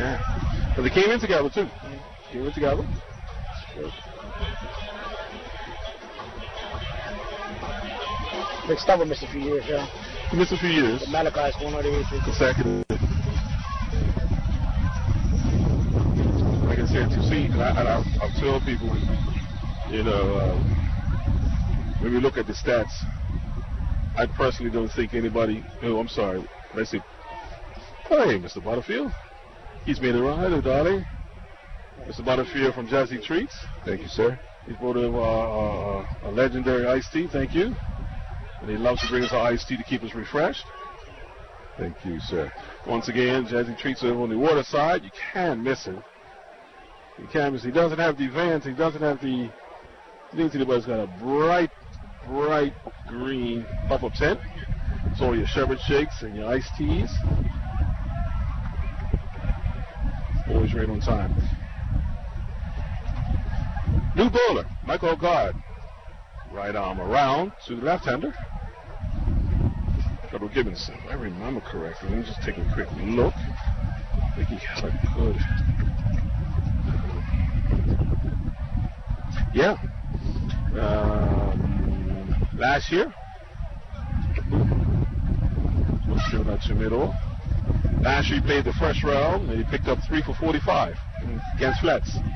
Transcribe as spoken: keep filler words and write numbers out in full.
Yeah. But they came in together, too. Came in together. Big Stubborn missed a few years, yeah. He missed a few years. But Malachi's one of the consecutive. Like I said, to see, and I, and I, I tell people, you know, uh, when we look at the stats, I personally don't think anybody, oh, I'm sorry, let's see. Hey, Mister Butterfield. He's made it right, hello, darling. Mister Butterfield from Jazzy Treats. Thank you, sir. He's brought a, uh, a legendary iced tea, thank you. And he loves to bring us our iced tea to keep us refreshed. Thank you, sir. Once again, Jazzy Treats over on the water side. You can't miss him. You can't miss him. He doesn't have the vans. He doesn't have the... He has got a bright, bright green pop-up tent. So your sherbet shakes and your iced teas. Always right on time. New bowler, Michael Guard. Right arm around to the left-hander. Double Gibbons, if I remember correctly. Let me just take a quick look. I think he had a good. Yeah. Um, last year. Let's show that to middle. Last year he played the first round and he picked up three for forty-five against Flats.